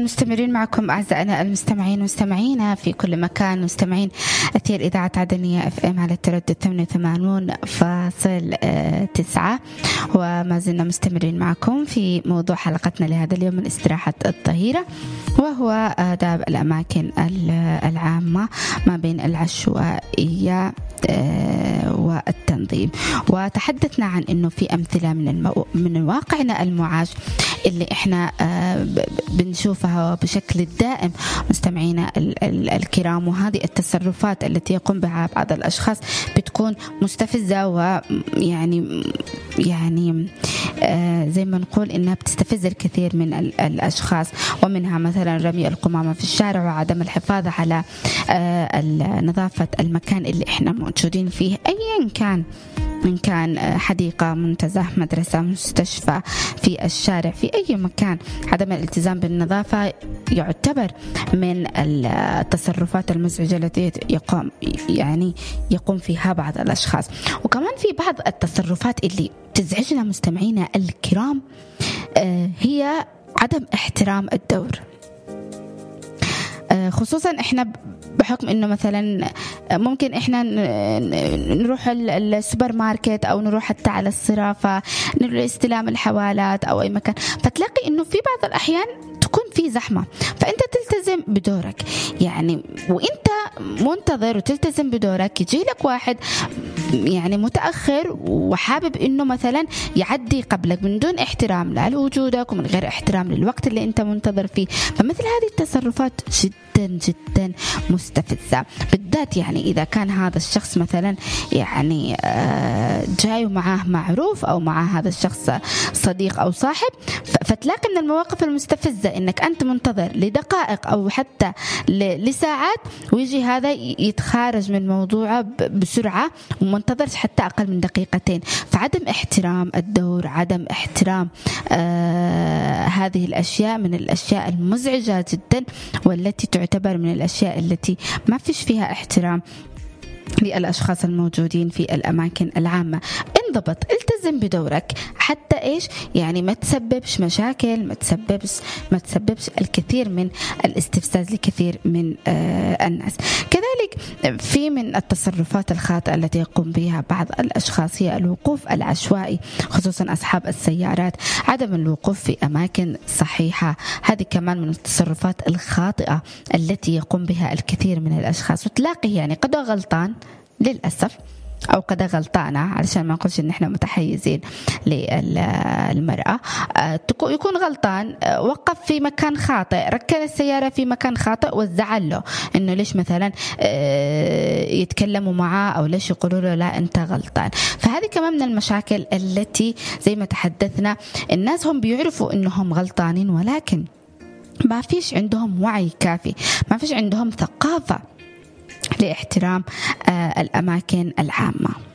مستمرين معكم أعزائنا المستمعين ومستمعينا في كل مكان، مستمعين أثير إذاعة عدنية اف ام على التردد 88.9، وما زلنا مستمرين معكم في موضوع حلقتنا لهذا اليوم من استراحة الظهيرة، وهو آداب الأماكن العامة ما بين العشوائية والتنظيم. وتحدثنا عن أنه في أمثلة من واقعنا المعاش اللي إحنا بنشوفها بشكل دائم مستمعينا الكرام، وهذه التصرفات التي يقوم بها بعض الأشخاص بتكون مستفزة، ويعني زي ما نقول إنها بتستفز الكثير من الأشخاص، ومنها مثلا رمي القمامة في الشارع وعدم الحفاظ على نظافة المكان اللي إحنا موجودين فيه، أيا كان، إن كان حديقة، منتزه، مدرسة، مستشفى، في الشارع، في أي مكان. عدم الالتزام بالنظافة يعتبر من التصرفات المزعجة التي يقوم فيها بعض الأشخاص. وكمان في بعض التصرفات اللي تزعجنا مستمعينا الكرام هي عدم احترام الدور، خصوصا إحنا بحكم إنه مثلا ممكن إحنا نروح السوبر ماركت أو نروح حتى على الصرافة، نروح استلام الحوالات أو أي مكان، فتلاقي إنه في بعض الأحيان تكون في زحمة، فأنت تلتزم بدورك يعني، وأنت منتظر وتلتزم بدورك، يجي لك واحد يعني متأخر وحابب إنه مثلا يعدي قبلك من دون احترام لا لوجودك ومن غير احترام للوقت اللي أنت منتظر فيه. فمثل هذه التصرفات جدا جدا مستفزة، بالذات يعني إذا كان هذا الشخص مثلا يعني جاي ومعاه معروف أو مع هذا الشخص صديق أو صاحب، فتلاقي من المواقف المستفزة إنك أنت منتظر لدقائق أو حتى لساعات، ويجي هذا يتخارج من موضوعه بسرعة ومنتظرش حتى أقل من دقيقتين. فعدم احترام الدور، عدم احترام هذه الأشياء من الأشياء المزعجة جدا، والتي تعتبر من الأشياء التي ما فيش فيها احترام للأشخاص الموجودين في الأماكن العامة. انضبط، التزم بدورك، حتى إيش يعني ما تسببش مشاكل، ما تسببش الكثير من الاستفزاز لكثير من الناس. كذلك في من التصرفات الخاطئة التي يقوم بها بعض الأشخاص هي الوقوف العشوائي، خصوصا أصحاب السيارات، عدم الوقوف في أماكن صحيحة، هذه كمان من التصرفات الخاطئة التي يقوم بها الكثير من الأشخاص. وتلاقي يعني قد غلطان للأسف أو قد غلطانة، علشان ما نقولش إن إحنا متحيزين للمرأة، يكون غلطان، وقف في مكان خاطئ، ركن السيارة في مكان خاطئ، وزعل له إنه ليش مثلا يتكلموا معاه أو ليش يقولوا له لا أنت غلطان. فهذه كمان من المشاكل التي زي ما تحدثنا، الناس هم بيعرفوا إنهم غلطانين، ولكن ما فيش عندهم وعي كافي، ما فيش عندهم ثقافة لاحترام الأماكن العامة.